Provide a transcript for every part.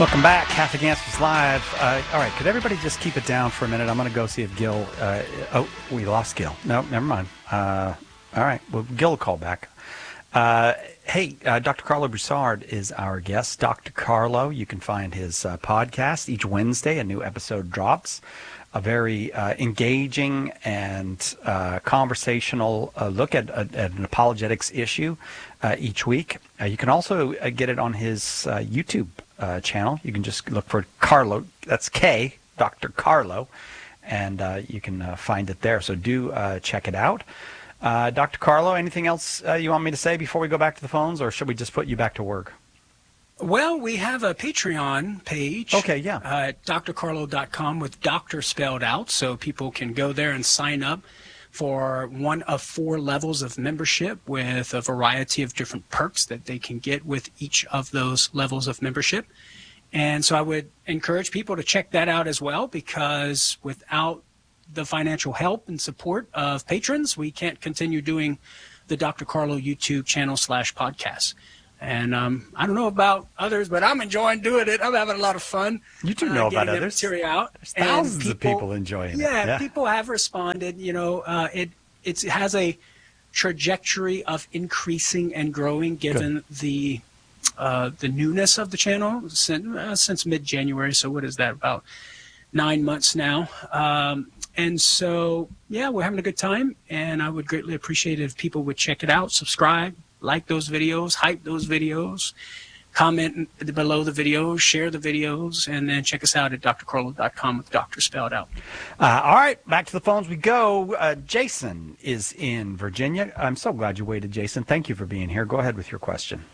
Welcome back. Catholic Answers Live. All right, could everybody just keep it down for a minute? I'm going to go see if Gil... oh, we lost Gil. No, never mind. All right, well, Gil will call back. Hey, Dr. Carlo Broussard is our guest. Dr. Carlo, you can find his podcast. Each Wednesday, a new episode drops. A very engaging and conversational look at an apologetics issue each week. You can also get it on his YouTube channel. You can just look for Carlo. That's K, Dr. Carlo, and you can find it there. So do check it out. Dr. Carlo, anything else you want me to say before we go back to the phones, or should we just put you back to work? Well, we have a Patreon page. Okay, yeah. At drcarlo.com with doctor spelled out, so people can go there and sign up for one of 4 levels of membership with a variety of different perks that they can get with each of those levels of membership. And so I would encourage people to check that out as well, because without the financial help and support of patrons, we can't continue doing the Dr. Carlo YouTube channel /podcast. And I don't know about others, but I'm enjoying doing it. I'm having a lot of fun. You do know about others. Material out. There's thousands of people enjoying it. Yeah, people have responded. You know, it has a trajectory of increasing and growing given the newness of the channel since mid-January. So what is that, about 9 months now? And so, yeah, we're having a good time. And I would greatly appreciate it if people would check it out, subscribe, like those videos, hype those videos, comment below the videos, share the videos, and then check us out at drcarlo.com with doctor spelled out. All right, back to the phones we go. Jason is in Virginia. I'm so glad you waited, Jason. Thank you for being here. Go ahead with your question.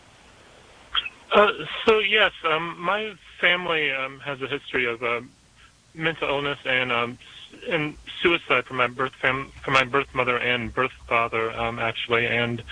So, yes, my family has a history of mental illness and suicide for my birth mother and birth father, actually, and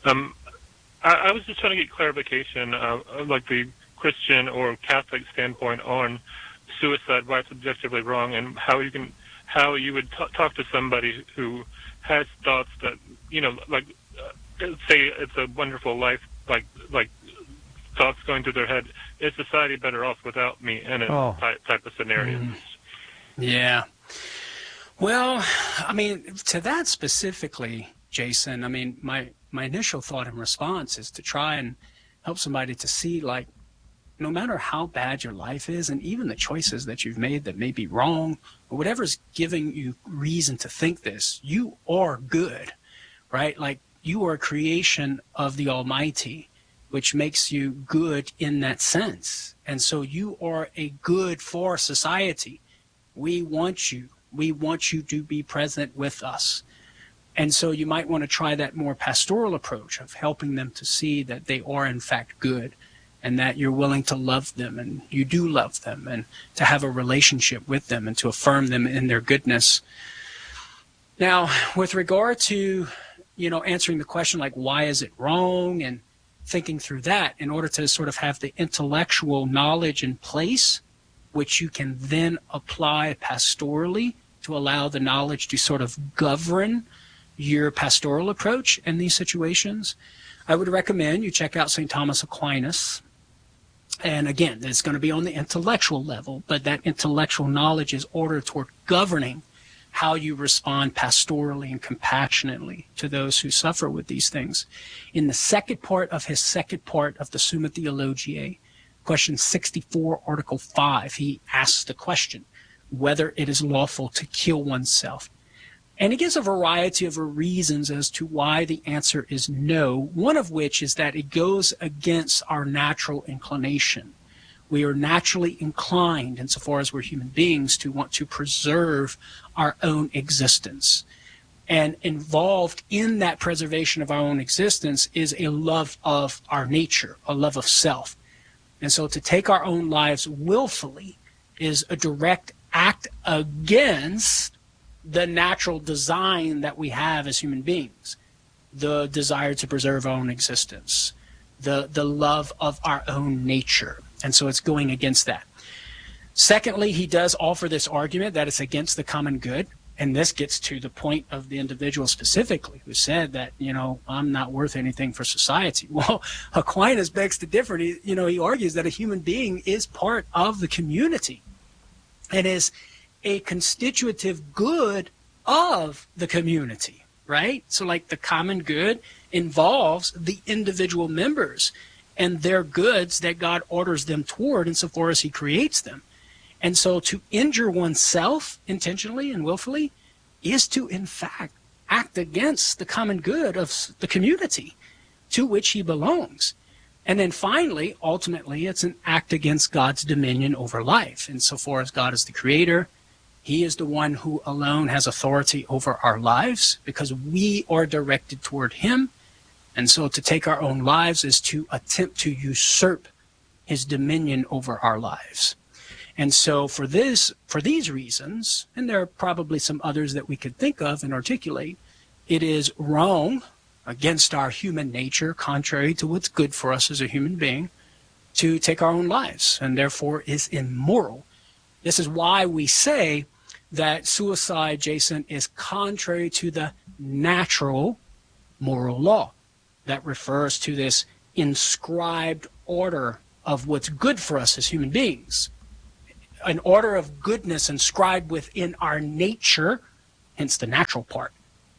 I was just trying to get clarification, like the Christian or Catholic standpoint on suicide, why it's objectively wrong, and how you would talk to somebody who has thoughts that, you know, like say it's a wonderful life, like thoughts going through their head. Is society better off without me in it? Type of scenarios. Yeah. Well, I mean, to that specifically, Jason, I mean, my initial thought and response is to try and help somebody to see, like, no matter how bad your life is, and even the choices that you've made that may be wrong, or whatever's giving you reason to think this, you are good, right? Like, you are a creation of the Almighty, which makes you good in that sense. And so you are a good for society. We want you. We want you to be present with us. And so you might want to try that more pastoral approach of helping them to see that they are in fact good, and that you're willing to love them, and you do love them, and to have a relationship with them, and to affirm them in their goodness. Now, with regard to, you know, answering the question like, why is it wrong, and thinking through that in order to sort of have the intellectual knowledge in place, which you can then apply pastorally to allow the knowledge to sort of govern your pastoral approach in these situations, I would recommend you check out St. Thomas Aquinas. And again, it's going to be on the intellectual level, but that intellectual knowledge is ordered toward governing how you respond pastorally and compassionately to those who suffer with these things. In the second part of his second part of the Summa Theologiae, question 64, Article 5, he asks the question whether it is lawful to kill oneself. And he gives a variety of reasons as to why the answer is no, one of which is that it goes against our natural inclination. We are naturally inclined, insofar as we're human beings, to want to preserve our own existence. And involved in that preservation of our own existence is a love of our nature, a love of self. And so to take our own lives willfully is a direct act against the natural design that we have as human beings, the desire to preserve our own existence, the love of our own nature. And so it's going against that. Secondly, he does offer this argument that it's against the common good. And this gets to the point of the individual specifically who said that, I'm not worth anything for society. Well, Aquinas begs to differ. He argues that a human being is part of the community and is a constitutive good of the community, right? So like the common good involves the individual members and their goods that God orders them toward insofar as he creates them. And so to injure oneself intentionally and willfully is to, in fact, act against the common good of the community to which he belongs. And then finally, ultimately, it's an act against God's dominion over life. Insofar as God is the creator, he is the one who alone has authority over our lives because we are directed toward him. And so to take our own lives is to attempt to usurp his dominion over our lives. And so for these reasons, and there are probably some others that we could think of and articulate, it is wrong against our human nature, contrary to what's good for us as a human being, to take our own lives, and therefore is immoral. This is why we say that suicide, Jason, is contrary to the natural moral law that refers to this inscribed order of what's good for us as human beings. An order of goodness inscribed within our nature, hence the natural part.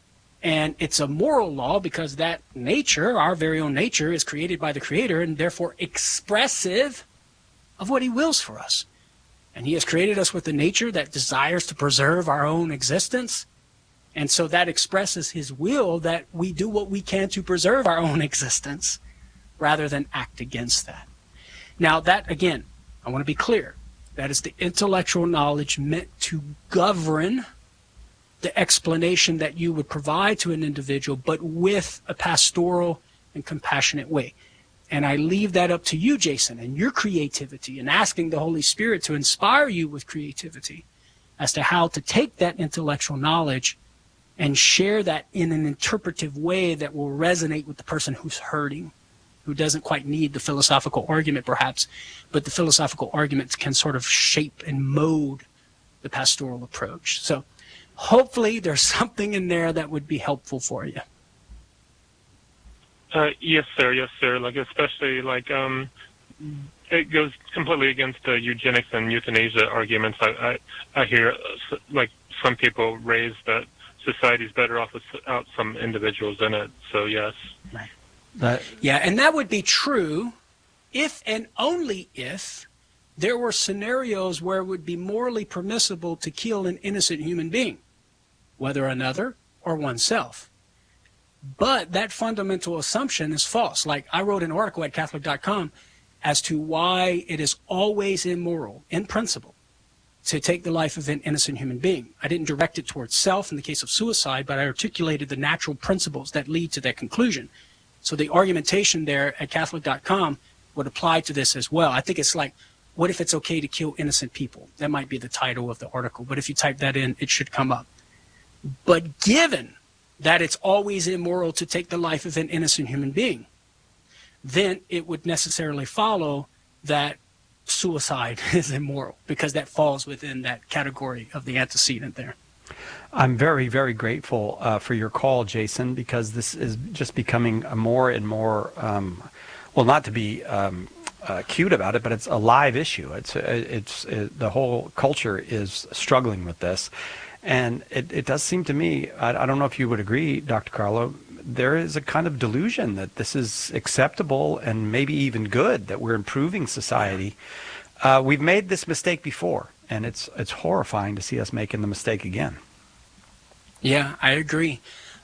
And it's a moral law because that nature, our very own nature, is created by the Creator and therefore expressive of what he wills for us. And he has created us with a nature that desires to preserve our own existence. And so that expresses his will that we do what we can to preserve our own existence rather than act against that. Now that, again, I want to be clear. That is the intellectual knowledge meant to govern the explanation that you would provide to an individual, but with a pastoral and compassionate way. And I leave that up to you, Jason, and your creativity, and asking the Holy Spirit to inspire you with creativity as to how to take that intellectual knowledge and share that in an interpretive way that will resonate with the person who's hurting, who doesn't quite need the philosophical argument perhaps, but the philosophical arguments can sort of shape and mold the pastoral approach. So hopefully there's something in there that would be helpful for you. Yes, sir. Yes, sir. Like, especially, like, it goes completely against the eugenics and euthanasia arguments. I hear, like, some people raise that society's better off without some individuals in it. So, yes. Right. Yeah, and that would be true if and only if there were scenarios where it would be morally permissible to kill an innocent human being, whether another or oneself. But that fundamental assumption is false. Like, I wrote an article at Catholic.com as to why it is always immoral, in principle, to take the life of an innocent human being. I didn't direct it towards self in the case of suicide, but I articulated the natural principles that lead to that conclusion. So the argumentation there at Catholic.com would apply to this as well. I think it's like, what if it's okay to kill innocent people? That might be the title of the article, but if you type that in, it should come up. But given that it's always immoral to take the life of an innocent human being, then it would necessarily follow that suicide is immoral, because that falls within that category of the antecedent there. I'm very, very grateful for your call, Jason, because this is just becoming a more and more, well, not to be cute about it, but it's a live issue. It's the whole culture is struggling with this. And it does seem to me, I don't know if you would agree, Dr. Carlo, there is a kind of delusion that this is acceptable and maybe even good, that we're improving society. We've made this mistake before, and it's horrifying to see us making the mistake again. Yeah, I agree.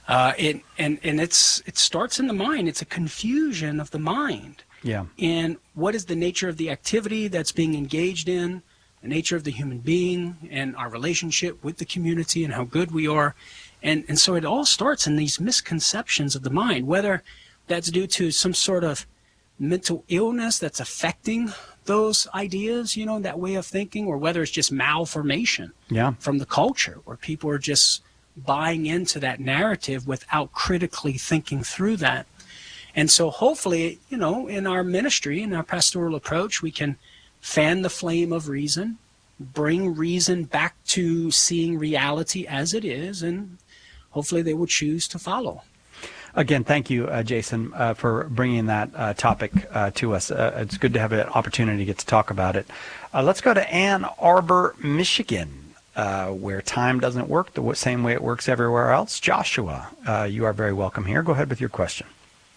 It starts in the mind. It's a confusion of the mind. Yeah. And what is the nature of the activity that's being engaged in, the nature of the human being, and our relationship with the community and how good we are. And so it all starts in these misconceptions of the mind, whether that's due to some sort of mental illness that's affecting those ideas, that way of thinking, or whether it's just malformation from the culture, where people are just buying into that narrative without critically thinking through that. And so hopefully, in our ministry, in our pastoral approach, we can fan the flame of reason bring reason back to seeing reality as it is, and hopefully they will choose to follow. Again, thank you, Jason, for bringing that topic to us. It's good to have an opportunity to get to talk about it. Let's go to Ann Arbor, Michigan, where time doesn't work the same way it works everywhere else. Joshua, you are very welcome here. Go ahead with your question.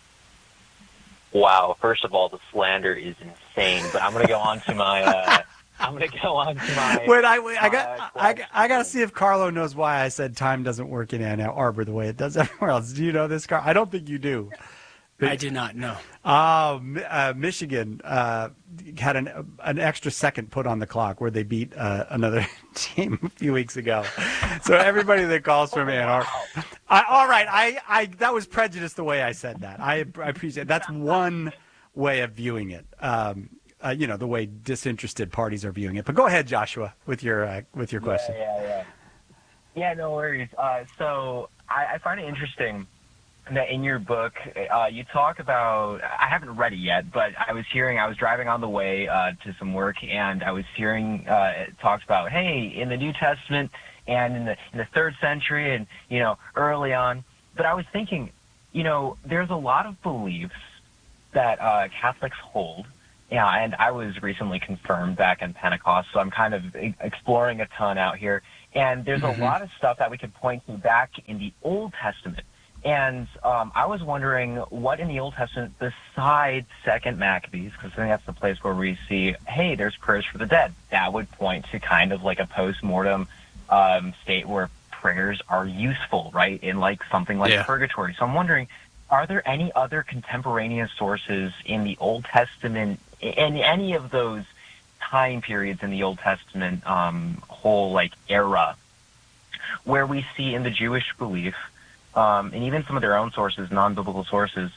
Wow. First of all, the slander is insane, but I'm going to go on to my... Wait, I got to see if Carlo knows why I said time doesn't work in Ann Arbor the way it does everywhere else. Do you know this, Carlo? I don't think you do. I did not know. Michigan had an extra second put on the clock where they beat another team a few weeks ago. So everybody that calls from Ann Arbor. All right, that was prejudice the way I said that. I appreciate it. That's one way of viewing it. The way disinterested parties are viewing it. But go ahead, Joshua, with your question. Yeah, no worries. So I find it interesting that in your book you talk about, I haven't read it yet, but I was driving on the way to some work, and I was hearing it talks about, hey, in the New Testament and in the 3rd century and, early on. But I was thinking, there's a lot of beliefs that Catholics hold. Yeah, and I was recently confirmed back in Pentecost, so I'm kind of exploring a ton out here. And there's a lot of stuff that we could point to back in the Old Testament. And I was wondering what in the Old Testament, besides 2nd Maccabees, because I think that's the place where we see, hey, there's prayers for the dead. That would point to kind of like a post-mortem state where prayers are useful, right, in like something like purgatory. So I'm wondering, are there any other contemporaneous sources in the Old Testament, in any of those time periods in the Old Testament whole like era, where we see in the Jewish belief, and even some of their own sources, non-biblical sources,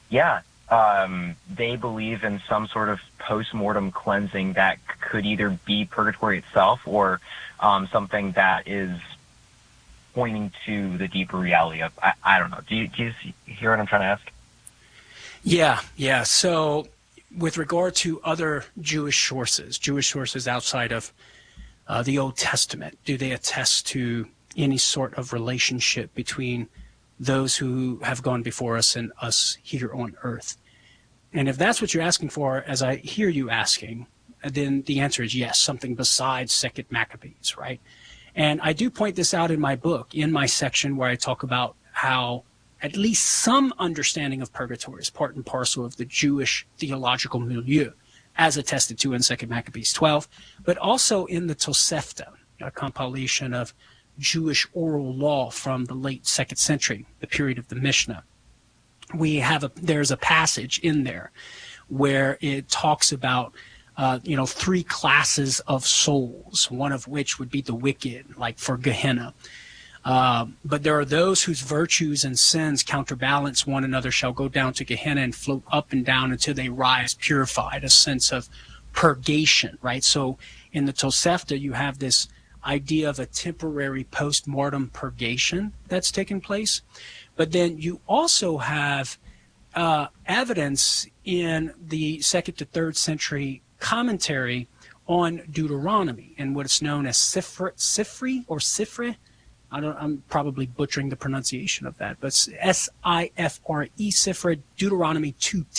they believe in some sort of post-mortem cleansing that could either be purgatory itself or something that is pointing to the deeper reality of, I don't know. Do you hear what I'm trying to ask? Yeah. So with regard to other Jewish sources outside of the Old Testament, do they attest to any sort of relationship between those who have gone before us and us here on earth? And if that's what you're asking for, as I hear you asking, then the answer is yes, something besides 2nd Maccabees, right? And I do point this out in my book, in my section where I talk about how at least some understanding of purgatory is part and parcel of the Jewish theological milieu, as attested to in 2 Maccabees 12, but also in the Tosefta, a compilation of Jewish oral law from the late 2nd century, the period of the Mishnah. There's a passage in there where it talks about 3 classes of souls, one of which would be the wicked, like for Gehenna. But there are those whose virtues and sins counterbalance one another, shall go down to Gehenna and float up and down until they rise purified, a sense of purgation, right? So in the Tosefta, you have this idea of a temporary post-mortem purgation that's taken place. But then you also have evidence in the 2nd to 3rd century commentary on Deuteronomy and what's known as Sifri. I'm probably butchering the pronunciation of that, but Sifre, Sifra, Deuteronomy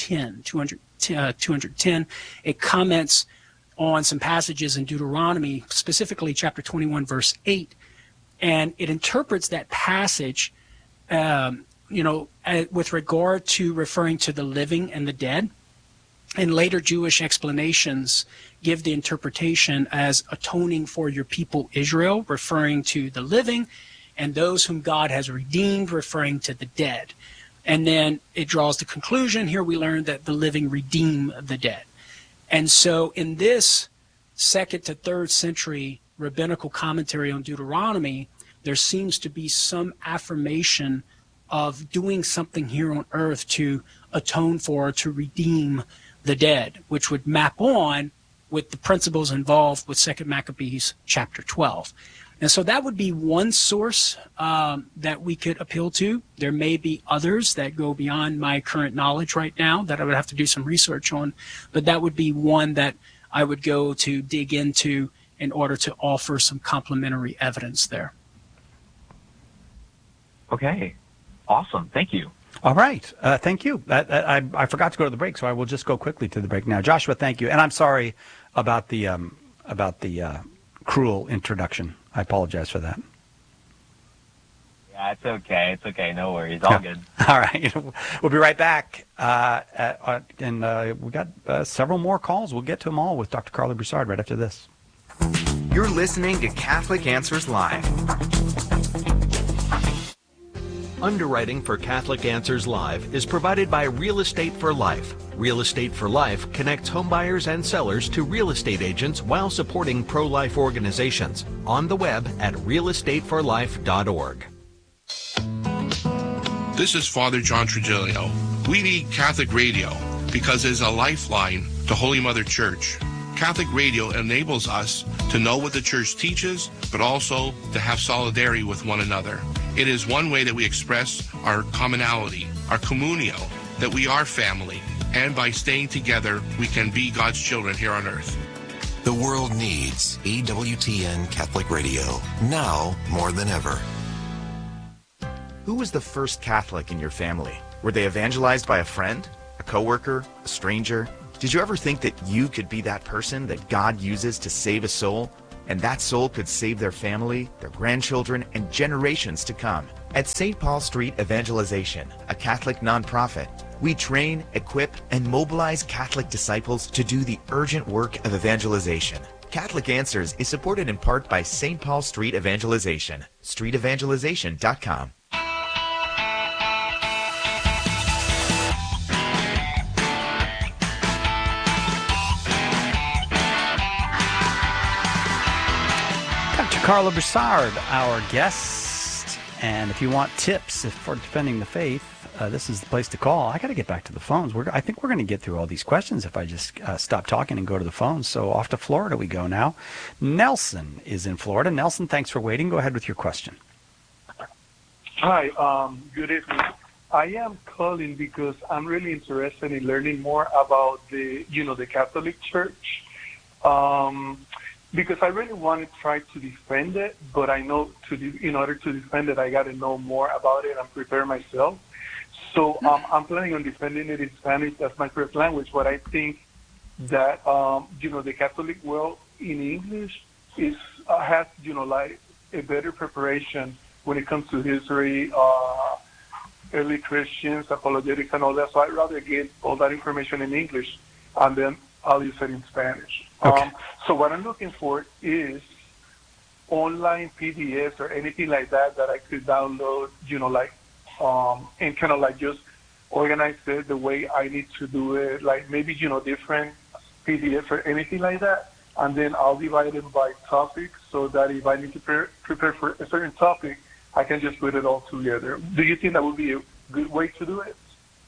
210. It comments on some passages in Deuteronomy, specifically chapter 21, verse 8, and it interprets that passage, with regard to referring to the living and the dead. And later Jewish explanations give the interpretation as atoning for your people Israel, referring to the living, and those whom God has redeemed, referring to the dead. And then it draws the conclusion, here we learn that the living redeem the dead. And so in this 2nd to 3rd century rabbinical commentary on Deuteronomy, there seems to be some affirmation of doing something here on earth to atone for, to redeem the dead, which would map on with the principles involved with 2 Maccabees chapter 12. And so that would be one source that we could appeal to. There may be others that go beyond my current knowledge right now that I would have to do some research on, but that would be one that I would go to dig into in order to offer some complementary evidence there. Okay. Awesome. Thank you. All right. Thank you. I forgot to go to the break, so I will just go quickly to the break now. Joshua, thank you. And I'm sorry about the cruel introduction. I apologize for that. Yeah, it's okay. It's okay. No worries. All good. All right. We'll be right back. And we got several more calls. We'll get to them all with Dr. Carla Broussard right after this. You're listening to Catholic Answers Live. Underwriting for Catholic Answers Live is provided by Real Estate for Life. Real Estate for Life connects homebuyers and sellers to real estate agents while supporting pro-life organizations. On the web at realestateforlife.org. This is Father John Trigilio. We need Catholic radio because it's a lifeline to Holy Mother Church. Catholic radio enables us to know what the Church teaches, but also to have solidarity with one another. It is one way that we express our commonality, our communio, that we are family, and by staying together, we can be God's children here on earth. The world needs EWTN Catholic Radio, now more than ever. Who was the first Catholic in your family? Were they evangelized by a friend, a coworker, a stranger? Did you ever think that you could be that person that God uses to save a soul? And that soul could save their family, their grandchildren, and generations to come. At St. Paul Street Evangelization, a Catholic nonprofit, we train, equip, and mobilize Catholic disciples to do the urgent work of evangelization. Catholic Answers is supported in part by St. Paul Street Evangelization, streetevangelization.com. Carla Broussard, our guest, and if you want tips for defending the faith, this is the place to call. I got to get back to the phones. I think we're going to get through all these questions if I just stop talking and go to the phones. So off to Florida we go now. Nelson is in Florida. Nelson, thanks for waiting. Go ahead with your question. Hi, good evening. I am calling because I'm really interested in learning more about the Catholic Church. Because I really want to try to defend it, but I know in order to defend it, I got to know more about it and prepare myself. So I'm planning on defending it in Spanish. That's my first language. But I think that the Catholic world in English has like a better preparation when it comes to history, early Christians, apologetics, and all that. So I'd rather get all that information in English, and then I'll use it in Spanish. Okay. So what I'm looking for is online PDFs or anything like that I could download, and kind of like just organize it the way I need to do it, like maybe, different PDFs or anything like that. And then I'll divide it by topics so that if I need to prepare for a certain topic, I can just put it all together. Do you think that would be a good way to do it?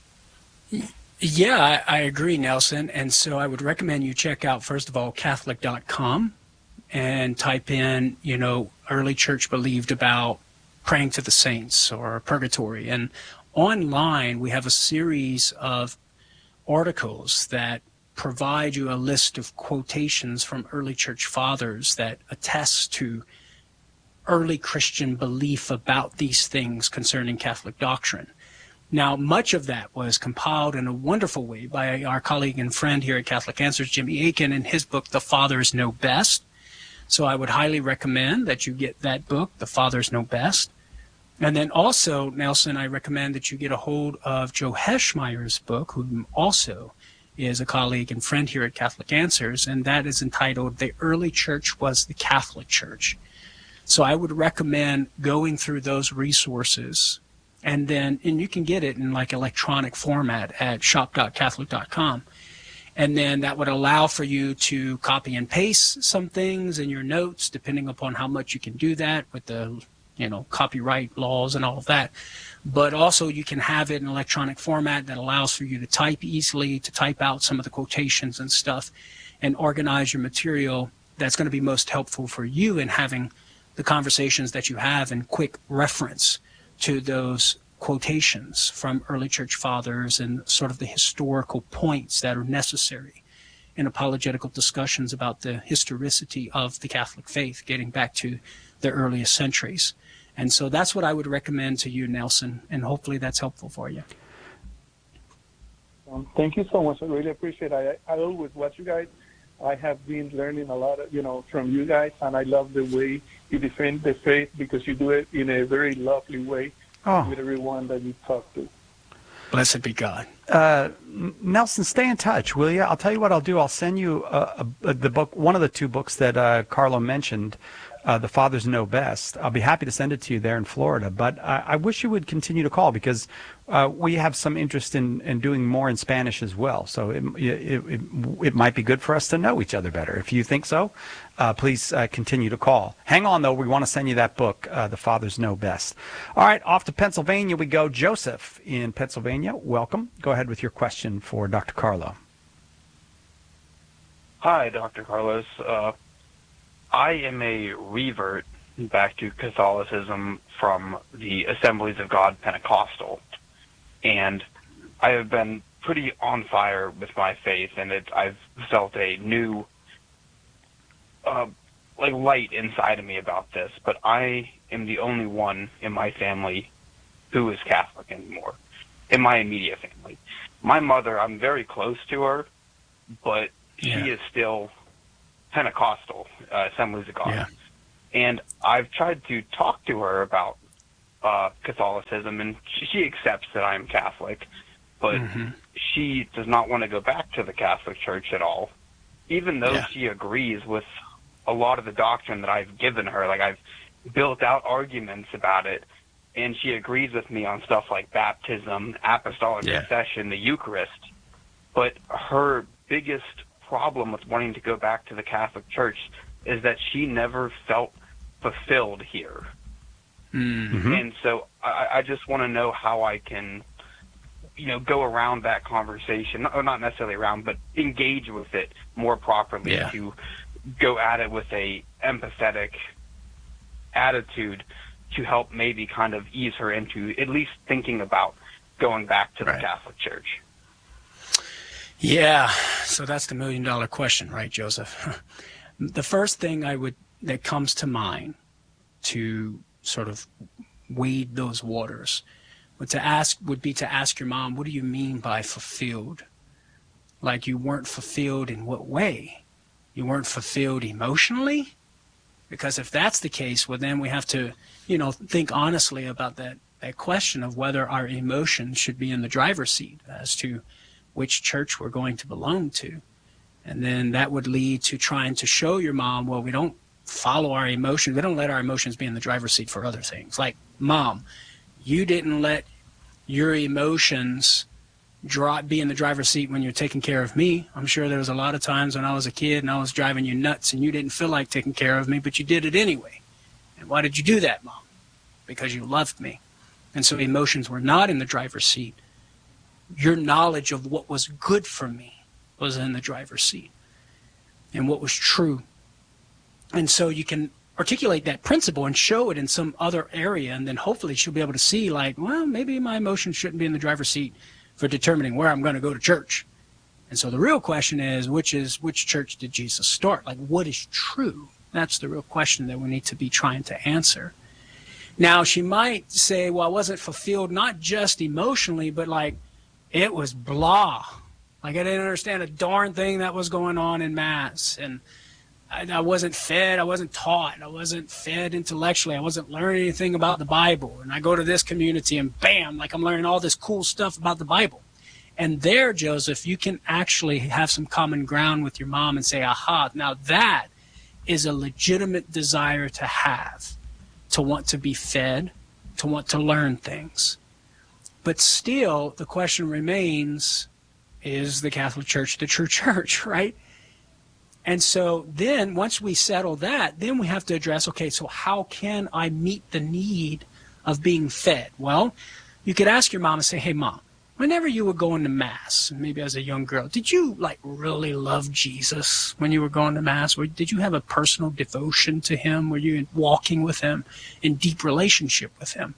Yeah, I agree, Nelson. And so I would recommend you check out, first of all, Catholic.com and type in, early church believed about praying to the saints or purgatory. And online, we have a series of articles that provide you a list of quotations from early church fathers that attest to early Christian belief about these things concerning Catholic doctrine. Now, much of that was compiled in a wonderful way by our colleague and friend here at Catholic Answers, Jimmy Akin, in his book, The Fathers Know Best. So I would highly recommend that you get that book, The Fathers Know Best. And then also, Nelson, I recommend that you get a hold of Joe Heschmeyer's book, who also is a colleague and friend here at Catholic Answers, and that is entitled The Early Church Was the Catholic Church. So I would recommend going through those resources. And you can get it in like electronic format at shop.catholic.com. And then that would allow for you to copy and paste some things in your notes, depending upon how much you can do that with the, copyright laws and all of that. But also you can have it in electronic format that allows for you to type easily, to type out some of the quotations and stuff, and organize your material that's going to be most helpful for you in having the conversations that you have in quick reference to those quotations from early church fathers and sort of the historical points that are necessary in apologetical discussions about the historicity of the Catholic faith, getting back to the earliest centuries. And so that's what I would recommend to you, Nelson, and hopefully that's helpful for you. Thank you so much. I really appreciate it. I always watch you guys. I have been learning a lot, from you guys, and I love the way you defend the faith because you do it in a very lovely way with everyone that you talk to. Blessed be God. Nelson, stay in touch, will you? I'll tell you what I'll do. I'll send you the book, one of the two books that Carlo mentioned, The Fathers Know Best. I'll be happy to send it to you there in Florida. But I wish you would continue to call because we have some interest in doing more in Spanish as well. So it might be good for us to know each other better. If you think so, please continue to call. Hang on, though. We want to send you that book, The Fathers Know Best. All right, off to Pennsylvania we go. Joseph in Pennsylvania, welcome. Go ahead with your question for Dr. Carlo. Hi, Dr. Carlos. I am a revert back to Catholicism from the Assemblies of God Pentecostal, and I have been pretty on fire with my faith, and I've felt a new light inside of me about this, but I am the only one in my family who is Catholic anymore, in my immediate family. My mother, I'm very close to her, but she is still Pentecostal, Assemblies of God. Yeah. And I've tried to talk to her about Catholicism, and she accepts that I'm Catholic, but she does not want to go back to the Catholic Church at all, even though she agrees with a lot of the doctrine that I've given her. Like, I've built out arguments about it, and she agrees with me on stuff like baptism, apostolic confession, the Eucharist. But her biggest problem with wanting to go back to the Catholic Church is that she never felt fulfilled here. And so I just want to know how I can, go around that conversation, or not necessarily around, but engage with it more properly, to go at it with a empathetic attitude to help maybe kind of ease her into at least thinking about going back to the Catholic Church. Yeah, so that's the $1 million question, right, Joseph? The first thing that comes to mind to sort of wade those waters would be to ask your mom, what do you mean by fulfilled? Like, you weren't fulfilled in what way? You weren't fulfilled emotionally? Because if that's the case, well, then we have to, think honestly about that question of whether our emotions should be in the driver's seat as to which church we're going to belong to. And then that would lead to trying to show your mom, well, we don't follow our emotions. We don't let our emotions be in the driver's seat for other things. Like, Mom, you didn't let your emotions be in the driver's seat when you're taking care of me. I'm sure there was a lot of times when I was a kid and I was driving you nuts and you didn't feel like taking care of me, but you did it anyway. And why did you do that, Mom? Because you loved me. And so emotions were not in the driver's seat. Your knowledge of what was good for me was in the driver's seat and what was true. And so you can articulate that principle and show it in some other area, and then hopefully she'll be able to see, like, well, maybe my emotions shouldn't be in the driver's seat for determining where I'm going to go to church. And so the real question is, which church did Jesus start? Like, what is true? That's the real question that we need to be trying to answer. Now, she might say, well, I wasn't fulfilled, not just emotionally, but like, it was blah. Like, I didn't understand a darn thing that was going on in Mass. And I wasn't fed. I wasn't taught. I wasn't fed intellectually. I wasn't learning anything about the Bible. And I go to this community and bam, like, I'm learning all this cool stuff about the Bible. And there, Joseph, you can actually have some common ground with your mom and say, aha, now that is a legitimate desire to have, to want to be fed, to want to learn things. But still, the question remains, is the Catholic Church the true church, right? And so then once we settle that, then we have to address, okay, so how can I meet the need of being fed? Well, you could ask your mom and say, hey, Mom, whenever you were going to Mass, maybe as a young girl, did you like really love Jesus when you were going to Mass? Or did you have a personal devotion to him? Were you walking with him in deep relationship with him?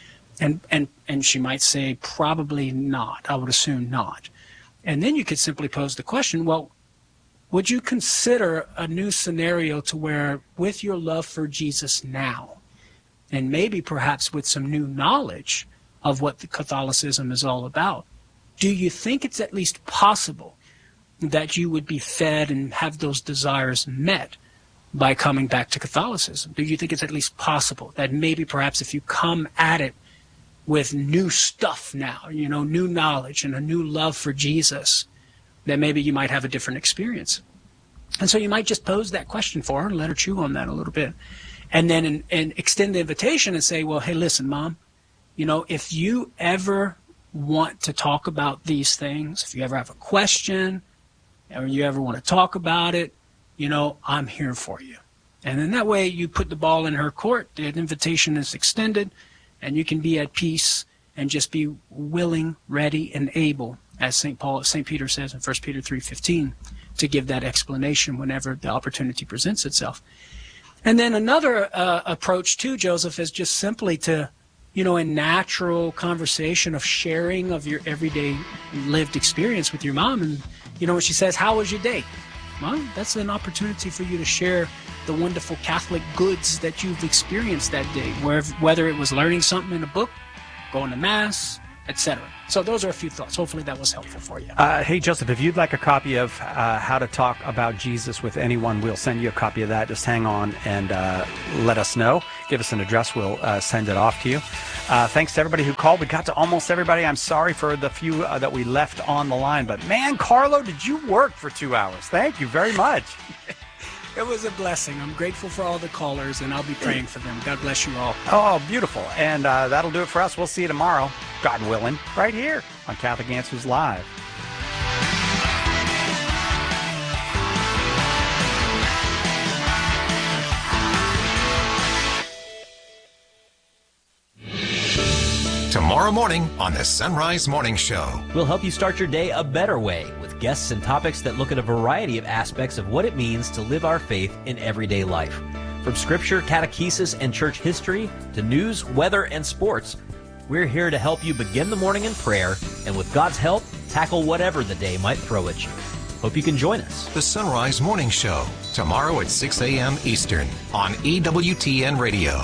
And she might say, probably not. I would assume not. And then you could simply pose the question, well, would you consider a new scenario to where, with your love for Jesus now, and maybe perhaps with some new knowledge of what the Catholicism is all about, do you think it's at least possible that you would be fed and have those desires met by coming back to Catholicism? Do you think it's at least possible that maybe perhaps if you come at it with new stuff now, new knowledge and a new love for Jesus, that maybe you might have a different experience? And so you might just pose that question for her and let her chew on that a little bit. And then and extend the invitation and say, well, hey, listen, Mom, if you ever want to talk about these things, if you ever have a question or you ever want to talk about it, I'm here for you. And then that way you put the ball in her court, the invitation is extended, and you can be at peace and just be willing, ready, and able, as St. Peter says in 1 Peter 3:15, to give that explanation whenever the opportunity presents itself. And then another approach too, Joseph, is just simply to, in natural conversation of sharing of your everyday lived experience with your mom. And, when she says, how was your day? Well, that's an opportunity for you to share the wonderful Catholic goods that you've experienced that day, whether it was learning something in a book, going to Mass, etc. So those are a few thoughts. Hopefully that was helpful for you. Hey, Joseph, if you'd like a copy of How to Talk About Jesus with Anyone, we'll send you a copy of that. Just hang on and let us know. Give us an address. We'll send it off to you. Thanks to everybody who called. We got to almost everybody. I'm sorry for the few that we left on the line. But, man, Carlo, did you work for 2 hours? Thank you very much. It was a blessing. I'm grateful for all the callers, and I'll be praying for them. God bless you all. Oh, beautiful. And that'll do it for us. We'll see you tomorrow, God willing, right here on Catholic Answers Live. Tomorrow morning on the Sunrise Morning Show. We'll help you start your day a better way with guests and topics that look at a variety of aspects of what it means to live our faith in everyday life. From scripture, catechesis, and church history to news, weather, and sports, we're here to help you begin the morning in prayer and with God's help, tackle whatever the day might throw at you. Hope you can join us. The Sunrise Morning Show, tomorrow at 6 a.m. Eastern on EWTN Radio.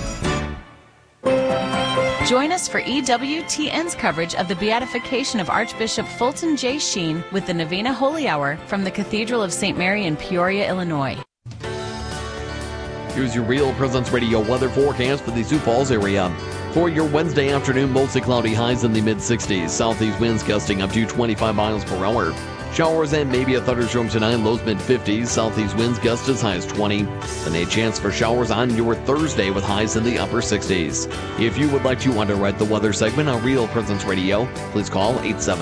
Join us for EWTN's coverage of the beatification of Archbishop Fulton J. Sheen with the Novena Holy Hour from the Cathedral of St. Mary in Peoria, Illinois. Here's your Real Presence Radio weather forecast for the Sioux Falls area. For your Wednesday afternoon, mostly cloudy, highs in the mid-60s. Southeast winds gusting up to 25 miles per hour. Showers and maybe a thunderstorm tonight, lows mid-50s. Southeast winds gust as high as 20. And a chance for showers on your Thursday with highs in the upper 60s. If you would like to underwrite the weather segment on Real Presence Radio, please call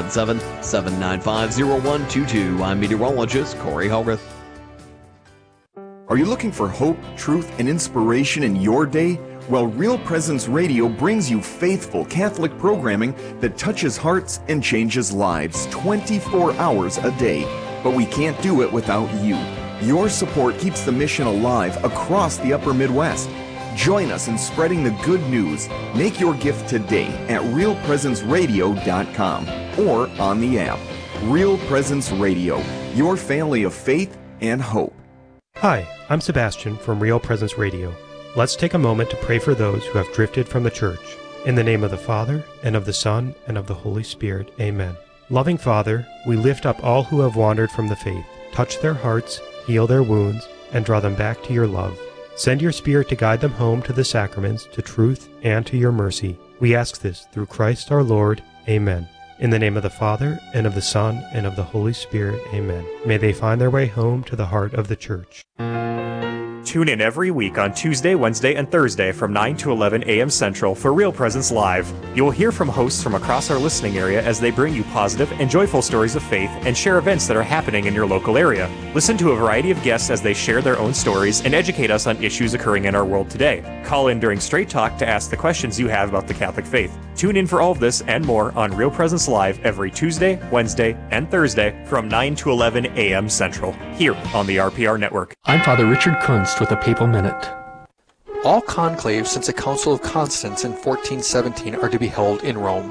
877-795-0122. I'm meteorologist Corey Hogarth. Are you looking for hope, truth, and inspiration in your day? Well, Real Presence Radio brings you faithful Catholic programming that touches hearts and changes lives 24 hours a day. But we can't do it without you. Your support keeps the mission alive across the upper Midwest. Join us in spreading the good news. Make your gift today at realpresenceradio.com or on the app. Real Presence Radio, your family of faith and hope. Hi, I'm Sebastian from Real Presence Radio. Let's take a moment to pray for those who have drifted from the church. In the name of the Father, and of the Son, and of the Holy Spirit. Amen. Loving Father, we lift up all who have wandered from the faith. Touch their hearts, heal their wounds, and draw them back to your love. Send your Spirit to guide them home to the sacraments, to truth, and to your mercy. We ask this through Christ our Lord. Amen. In the name of the Father, and of the Son, and of the Holy Spirit. Amen. May they find their way home to the heart of the Church. Tune in every week on Tuesday, Wednesday, and Thursday from 9 to 11 a.m. Central for Real Presence Live. You will hear from hosts from across our listening area as they bring you positive and joyful stories of faith and share events that are happening in your local area. Listen to a variety of guests as they share their own stories and educate us on issues occurring in our world today. Call in during Straight Talk to ask the questions you have about the Catholic faith. Tune in for all of this and more on Real Presence Live every Tuesday, Wednesday, and Thursday from 9 to 11 a.m. Central, here on the RPR Network. I'm Father Richard Kunst with a Papal Minute. All conclaves since the Council of Constance in 1417 are to be held in Rome.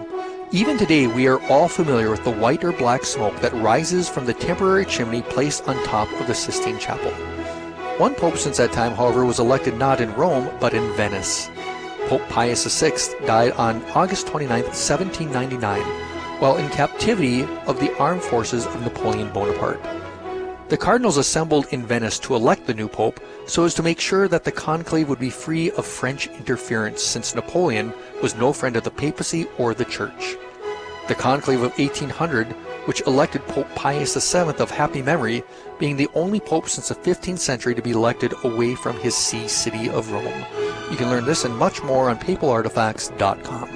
Even today, we are all familiar with the white or black smoke that rises from the temporary chimney placed on top of the Sistine Chapel. One pope since that time, however, was elected not in Rome, but in Venice. Pope Pius VI died on August 29, 1799, while in captivity of the armed forces of Napoleon Bonaparte. The cardinals assembled in Venice to elect the new pope so as to make sure that the conclave would be free of French interference, since Napoleon was no friend of the papacy or the church. The conclave of 1800, which elected Pope Pius VII of happy memory, being the only pope since the 15th century to be elected away from his see city of Rome. You can learn this and much more on papalartifacts.com.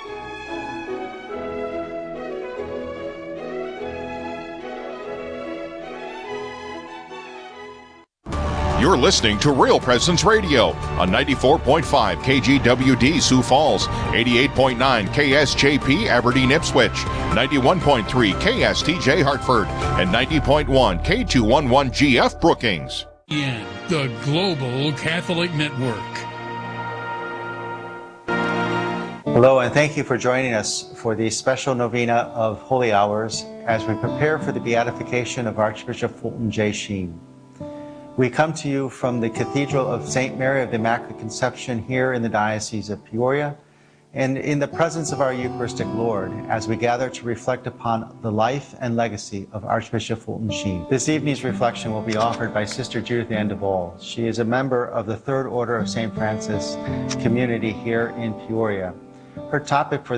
You're listening to Real Presence Radio on 94.5 KGWD Sioux Falls, 88.9 KSJP Aberdeen Ipswich, 91.3 KSTJ Hartford, and 90.1 K211GF Brookings. In the Global Catholic Network. Hello, and thank you for joining us for the special novena of Holy Hours as we prepare for the beatification of Archbishop Fulton J. Sheen. We come to you from the Cathedral of St. Mary of the Immaculate Conception here in the Diocese of Peoria, and in the presence of our Eucharistic Lord as we gather to reflect upon the life and legacy of Archbishop Fulton Sheen. This evening's reflection will be offered by Sister Judith Ann Duvall. She is a member of the Third Order of St. Francis community here in Peoria. Her topic for